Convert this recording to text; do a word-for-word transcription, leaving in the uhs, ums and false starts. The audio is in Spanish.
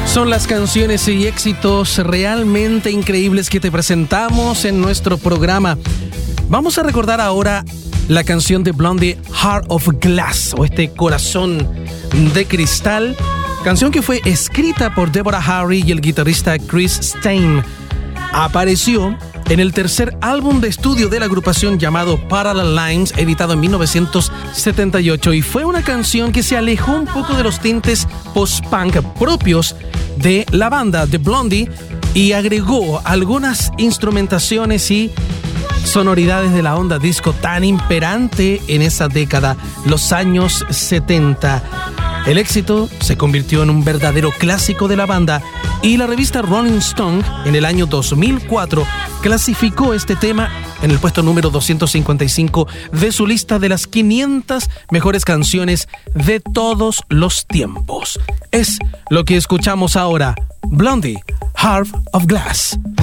Son las canciones y éxitos realmente increíbles que te presentamos en nuestro programa. Vamos a recordar ahora la canción de Blondie, Heart of Glass, o este corazón de cristal, canción que fue escrita por Deborah Harry y el guitarrista Chris Stein. Apareció en el tercer álbum de estudio de la agrupación llamado Parallel Lines, editado en mil novecientos setenta y ocho, y fue una canción que se alejó un poco de los tintes post-punk propios de la banda de Blondie y agregó algunas instrumentaciones y sonoridades de la onda disco tan imperante en esa década, los años setenta. El éxito se convirtió en un verdadero clásico de la banda y la revista Rolling Stone en el año dos mil cuatro clasificó este tema en el puesto número doscientos cincuenta y cinco de su lista de las quinientas mejores canciones de todos los tiempos. Es lo que escuchamos ahora, Blondie, Heart of Glass.